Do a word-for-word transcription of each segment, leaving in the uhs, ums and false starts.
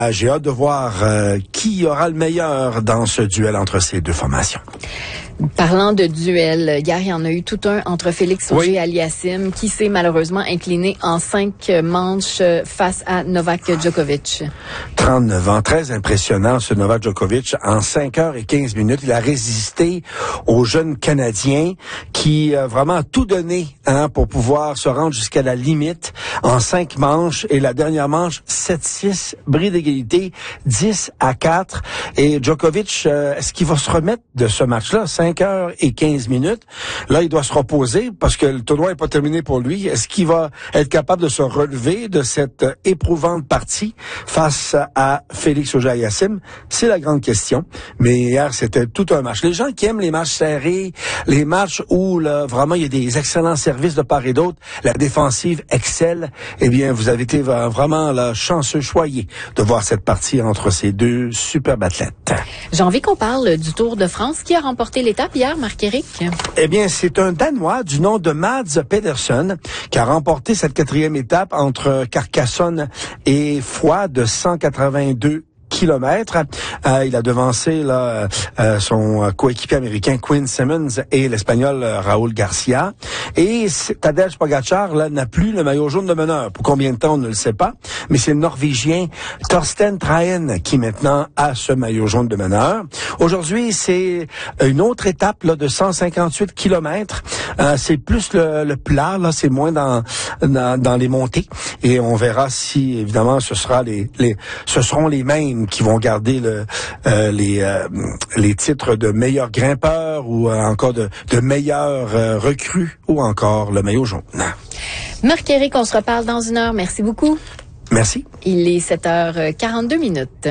J'ai hâte de voir euh, qui aura le meilleur dans ce duel entre ces deux formations. Parlant de duel, hier, il y en a eu tout un entre Félix Auger oui. et Aliassime qui s'est malheureusement incliné en cinq manches face à Novak Djokovic. trente-neuf ans, très impressionnant ce Novak Djokovic. En cinq heures et quinze minutes, il a résisté au jeune Canadien qui a vraiment tout donné hein, pour pouvoir se rendre jusqu'à la limite en cinq manches. Et la dernière manche, sept six, bris d'égalité, dix à quatre. Et Djokovic, euh, est-ce qu'il va se remettre de ce match-là? cinq heures et quinze minutes. Là, il doit se reposer parce que le tournoi n'est pas terminé pour lui. Est-ce qu'il va être capable de se relever de cette éprouvante partie face à Félix Auger-Aliassime? C'est la grande question. Mais hier, c'était tout un match. Les gens qui aiment les matchs serrés, les matchs où là, vraiment il y a des excellents services de part et d'autre, la défensive excelle, eh bien, vous avez été vraiment là, chanceux, choyé de voir cette partie entre ces deux superbes athlètes. J'ai envie qu'on parle du Tour de France qui a remporté l'étape hier, Marc-Éric. Eh bien, c'est un Danois du nom de Mads Pedersen qui a remporté cette quatrième étape entre Carcassonne et Foix de cent quatre-vingt-deux kilomètres. Euh, il a devancé là, euh, son coéquipier américain Quinn Simmons et l'Espagnol euh, Raúl Garcia. Et Tadej Pogačar là n'a plus le maillot jaune de meneur. Pour combien de temps, on ne le sait pas. Mais c'est le Norvégien Torsten Trahen qui maintenant a ce maillot jaune de meneur. Aujourd'hui, c'est une autre étape là, de cent cinquante-huit kilomètres. Euh, c'est plus le, le plat, là, c'est moins dans, dans dans les montées. Et on verra si, évidemment, ce sera les, les ce seront les mêmes qui vont garder le, euh, les, euh, les titres de meilleur grimpeur ou euh, encore de, de meilleur euh, recrue ou encore le maillot jaune. Marc-Éric, on se reparle dans une heure. Merci beaucoup. Merci. Il est sept heures quarante-deux minutes.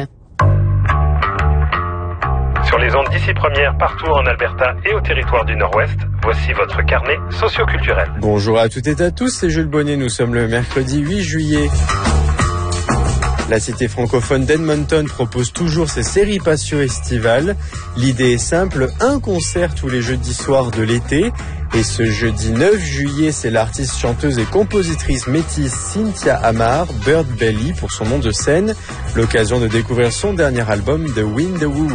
Sur les ondes d'ici première, partout en Alberta et au territoire du Nord-Ouest, voici votre carnet socioculturel. Bonjour à toutes et à tous, c'est Jules Bonnet. Nous sommes le mercredi huit juillet. La cité francophone d'Edmonton propose toujours ses séries patio estivales. L'idée est simple, un concert tous les jeudis soirs de l'été. Et ce jeudi neuf juillet, c'est l'artiste, chanteuse et compositrice métisse Cynthia Amar, Bird Belly pour son nom de scène. L'occasion de découvrir son dernier album, The Wind the Wood.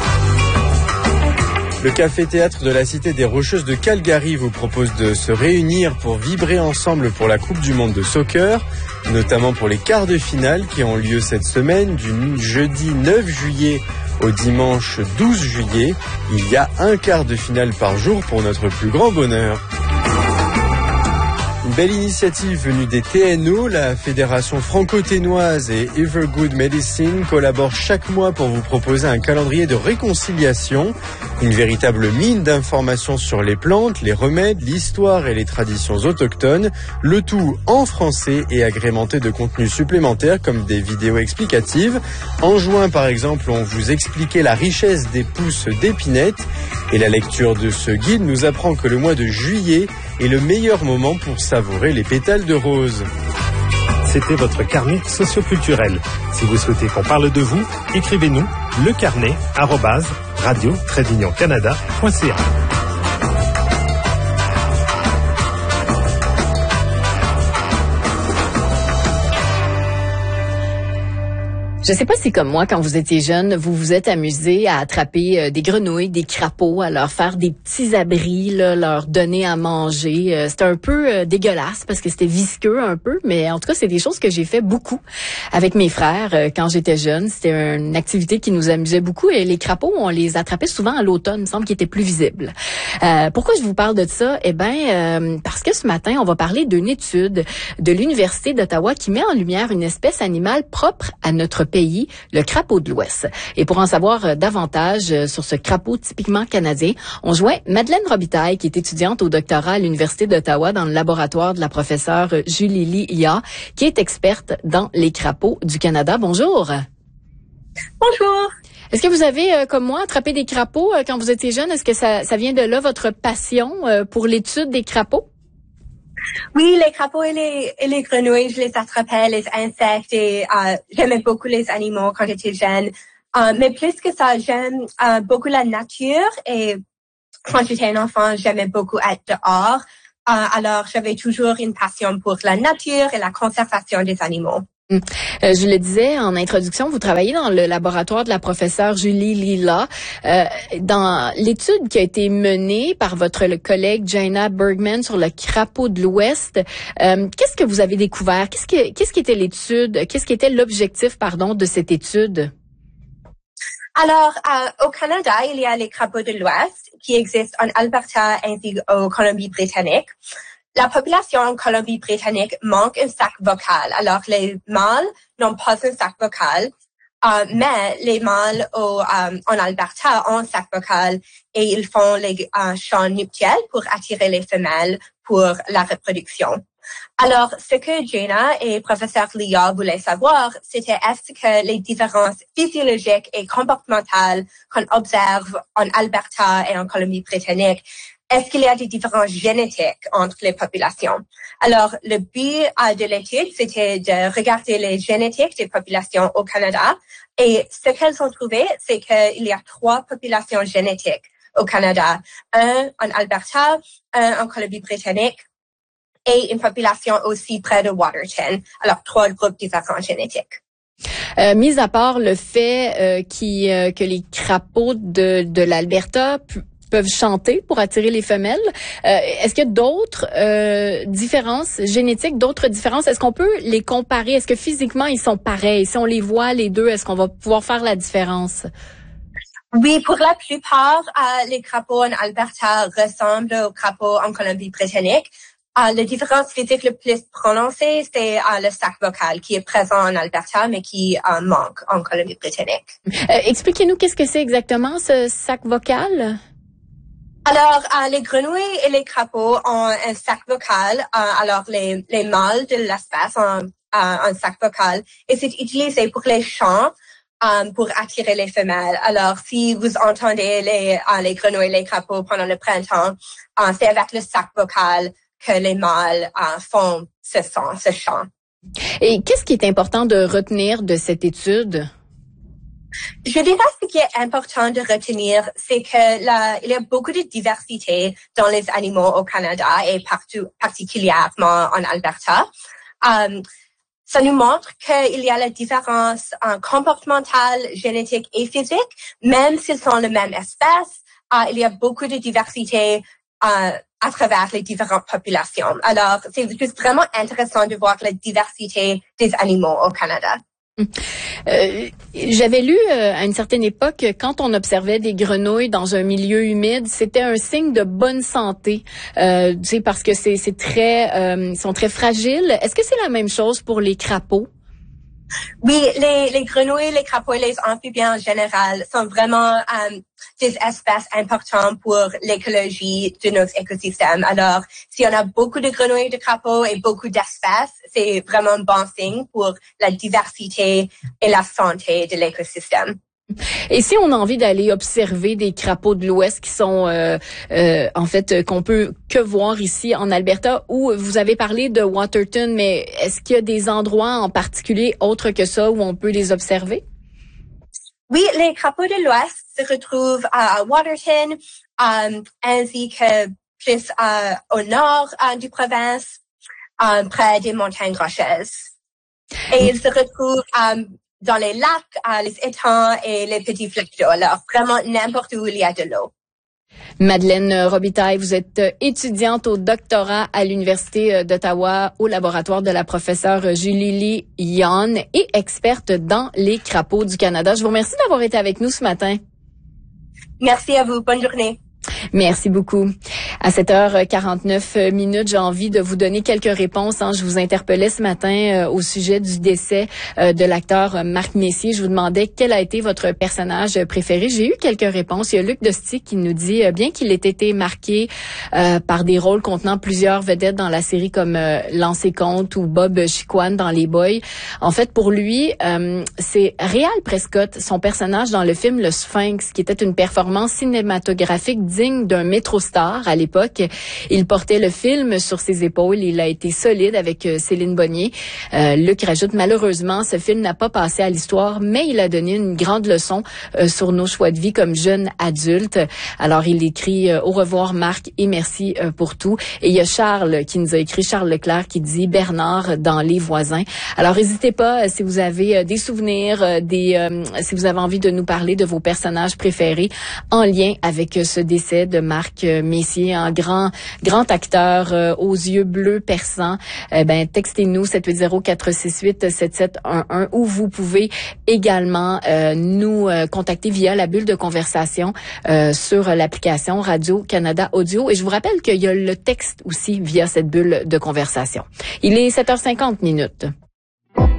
Le café-théâtre de la Cité des Rocheuses de Calgary vous propose de se réunir pour vibrer ensemble pour la Coupe du Monde de soccer, notamment pour les quarts de finale qui ont lieu cette semaine du jeudi neuf juillet au dimanche douze juillet. Il y a un quart de finale par jour pour notre plus grand bonheur. Une belle initiative venue des T N O, la Fédération franco-ténoise et Evergood Medicine collaborent chaque mois pour vous proposer un calendrier de réconciliation, une véritable mine d'informations sur les plantes, les remèdes, l'histoire et les traditions autochtones, le tout en français et agrémenté de contenus supplémentaires comme des vidéos explicatives. En juin, par exemple, on vous expliquait la richesse des pousses d'épinette et la lecture de ce guide nous apprend que le mois de juillet est le meilleur moment pour savourer les pétales de rose. C'était votre carnet socioculturel. Si vous souhaitez qu'on parle de vous, écrivez-nous lecarnet arobase radio trait d'union canada point c a. Je sais pas si comme moi, quand vous étiez jeune, vous vous êtes amusé à attraper euh, des grenouilles, des crapauds, à leur faire des petits abris, là, leur donner à manger. Euh, c'était un peu euh, dégueulasse parce que c'était visqueux un peu, mais en tout cas, c'est des choses que j'ai fait beaucoup avec mes frères euh, quand j'étais jeune. C'était une activité qui nous amusait beaucoup et les crapauds, on les attrapait souvent à l'automne, il me semble qu'ils étaient plus visibles. Euh, pourquoi je vous parle de ça? Eh ben, euh, parce que ce matin, on va parler d'une étude de l'Université d'Ottawa qui met en lumière une espèce animale propre à notre pays. Pays, le crapaud de l'Ouest. Et pour en savoir davantage sur ce crapaud typiquement canadien, on joint Madeleine Robitaille, qui est étudiante au doctorat à l'Université d'Ottawa dans le laboratoire de la professeure Julie Ia, qui est experte dans les crapauds du Canada. Bonjour. Bonjour. Est-ce que vous avez, comme moi, attrapé des crapauds quand vous étiez jeune? Est-ce que ça, ça vient de là, votre passion pour l'étude des crapauds? Oui, les crapauds et les, et les grenouilles, je les attrapais, les insectes, et euh, j'aimais beaucoup les animaux quand j'étais jeune. Euh, mais plus que ça, j'aime euh, beaucoup la nature, et quand j'étais un enfant, j'aimais beaucoup être dehors. Euh, alors, j'avais toujours une passion pour la nature et la conservation des animaux. Euh, je le disais en introduction, vous travaillez dans le laboratoire de la professeure Julie Lila. Euh, dans l'étude qui a été menée par votre collègue Jaina Bergman sur le crapaud de l'Ouest, euh, qu'est-ce que vous avez découvert? Qu'est-ce que, qu'est-ce qui était l'étude? Qu'est-ce qui était l'objectif, pardon, de cette étude? Alors, euh, au Canada, il y a les crapauds de l'Ouest qui existent en Alberta ainsi qu'au Colombie-Britannique. La population en Colombie-Britannique manque un sac vocal. Alors, les mâles n'ont pas un sac vocal, euh, mais les mâles au, euh, en Alberta ont un sac vocal et ils font les euh, chants nuptiels pour attirer les femelles pour la reproduction. Alors, ce que Jaina et professeur Lia voulaient savoir, c'était est-ce que les différences physiologiques et comportementales qu'on observe en Alberta et en Colombie-Britannique, est-ce qu'il y a des différences génétiques entre les populations? Alors, le but euh, de l'étude, c'était de regarder les génétiques des populations au Canada. Et ce qu'elles ont trouvé, c'est qu'il y a trois populations génétiques au Canada. Un en Alberta, un en Colombie-Britannique et une population aussi près de Waterton. Alors, trois groupes différents génétiques. Euh, mis à part le fait euh, qui, euh, que les crapauds de, de l'Alberta p- peuvent chanter pour attirer les femelles. Euh, est-ce qu'il y a d'autres euh, différences génétiques, d'autres différences? Est-ce qu'on peut les comparer? Est-ce que physiquement, ils sont pareils? Si on les voit, les deux, est-ce qu'on va pouvoir faire la différence? Oui, pour la plupart, euh, les crapauds en Alberta ressemblent aux crapauds en Colombie-Britannique. Euh, la différence physique le plus prononcée, c'est euh, le sac vocal qui est présent en Alberta, mais qui euh, manque en Colombie-Britannique. Euh, expliquez-nous qu'est-ce que c'est exactement, ce sac vocal? Alors, euh, les grenouilles et les crapauds ont un sac vocal. Euh, alors, les, les mâles de l'espèce ont euh, un sac vocal et c'est utilisé pour les chants, euh, pour attirer les femelles. Alors, si vous entendez les, euh, les grenouilles et les crapauds pendant le printemps, euh, c'est avec le sac vocal que les mâles euh, font ce son, ce chant. Et qu'est-ce qui est important de retenir de cette étude? Je dirais ce qui est important de retenir, c'est que là, il y a beaucoup de diversité dans les animaux au Canada et partout, particulièrement en Alberta. Um, ça nous montre qu'il y a la différence uh, comportementale, génétique et physique, même s'ils sont la même espèce. Uh, il y a beaucoup de diversité uh, à travers les différentes populations. Alors, c'est juste vraiment intéressant de voir la diversité des animaux au Canada. Euh, j'avais lu euh, à une certaine époque que quand on observait des grenouilles dans un milieu humide, c'était un signe de bonne santé, euh, tu sais, parce que c'est, c'est très, euh, ils sont très fragiles. Est-ce que c'est la même chose pour les crapauds? Oui, les, les grenouilles, les crapauds et les amphibiens en général sont vraiment euh, des espèces importantes pour l'écologie de nos écosystèmes. Alors, si on a beaucoup de grenouilles et de crapauds et beaucoup d'espèces, c'est vraiment un bon signe pour la diversité et la santé de l'écosystème. Et si on a envie d'aller observer des crapauds de l'Ouest qui sont euh, euh, en fait euh, qu'on peut que voir ici en Alberta, où vous avez parlé de Waterton, mais est-ce qu'il y a des endroits en particulier autres que ça où on peut les observer? Oui, les crapauds de l'Ouest se retrouvent à Waterton, euh, ainsi que plus euh, au nord euh, du province, euh, près des montagnes rocheuses. Et ils se retrouvent euh, dans les lacs, euh, les étangs et les petits fleuves d'eau. Alors, vraiment n'importe où il y a de l'eau. Madeleine Robitaille, vous êtes étudiante au doctorat à l'Université d'Ottawa au laboratoire de la professeure Julie Lyon et experte dans les crapauds du Canada. Je vous remercie d'avoir été avec nous ce matin. Merci à vous. Bonne journée. Merci beaucoup. À sept heures quarante-neuf minutes, j'ai envie de vous donner quelques réponses. Hein. Je vous interpellais ce matin euh, au sujet du décès euh, de l'acteur Marc Messier. Je vous demandais quel a été votre personnage préféré. J'ai eu quelques réponses. Il y a Luc Dosti qui nous dit, euh, bien qu'il ait été marqué euh, par des rôles contenant plusieurs vedettes dans la série comme euh, Lancé Compte ou Bob Chiquan dans Les Boys, en fait, pour lui, euh, c'est Réal Prescott, son personnage dans le film Le Sphinx, qui était une performance cinématographique digne d'un métro-star à l'époque. l'époque. Il portait le film sur ses épaules. Il a été solide avec Céline Bonnier. Euh, Luc rajoute, malheureusement, ce film n'a pas passé à l'histoire, mais il a donné une grande leçon euh, sur nos choix de vie comme jeunes adultes. Alors, il écrit euh, « Au revoir, Marc, et merci euh, pour tout ». Et il y a Charles qui nous a écrit, Charles Leclerc, qui dit « Bernard dans Les Voisins ». Alors, n'hésitez pas, euh, si vous avez euh, des souvenirs, euh, des euh, si vous avez envie de nous parler de vos personnages préférés en lien avec euh, ce décès de Marc euh, Messier, un grand grand acteur euh, aux yeux bleus perçants, euh, ben textez-nous sept huit zéro quatre six huit sept sept un un ou vous pouvez également euh, nous euh, contacter via la bulle de conversation euh, sur l'application Radio-Canada Audio. Et je vous rappelle qu'il y a le texte aussi via cette bulle de conversation. Il est sept heures cinquante minutes.